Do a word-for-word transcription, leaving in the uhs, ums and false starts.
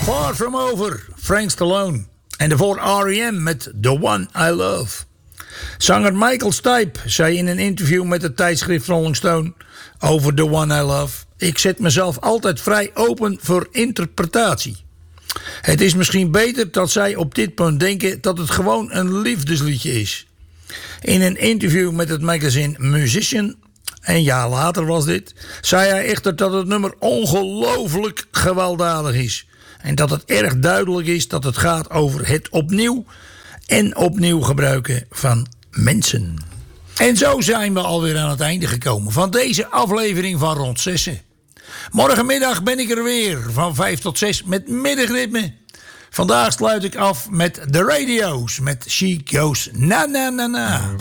Far From Over, Frank Stallone. En daarvoor R E M met The One I Love. Zanger Michael Stipe zei in een interview met het tijdschrift Rolling Stone over The One I Love: ik zet mezelf altijd vrij open voor interpretatie. Het is misschien beter dat zij op dit punt denken dat het gewoon een liefdesliedje is. In een interview met het magazine Musician, een jaar later was dit, zei hij echter dat het nummer ongelooflijk gewelddadig is. En dat het erg duidelijk is dat het gaat over het opnieuw en opnieuw gebruiken van mensen. En zo zijn we alweer aan het einde gekomen van deze aflevering van Rond Zessen. Morgenmiddag ben ik er weer van vijf tot zes met middagritme. Vandaag sluit ik af met de radio's met She Goes Na Na Na Na.